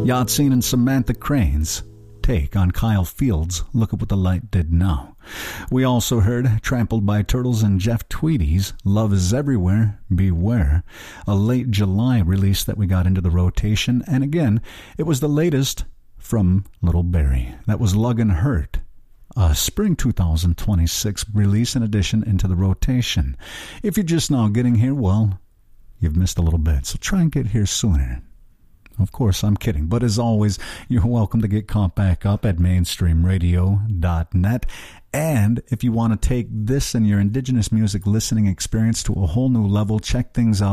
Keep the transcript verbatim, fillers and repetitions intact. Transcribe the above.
Yatsine and Samantha Crane's take on Kyle Fields' Look at What the Light Did Now. We also heard Trampled by Turtles and Jeff Tweedy's Love is Everywhere, Beware, a late July release that we got into the rotation. And again, it was the latest from Little Barrie. That was Lug and Hurt, a spring two thousand twenty-six release in addition into the rotation. If you're just now getting here, well, you've missed a little bit, so try and get here sooner. Of course, I'm kidding. But as always, you're welcome to get caught back up at mainstream radio dot net. And if you want to take this and your indigenous music listening experience to a whole new level, check things out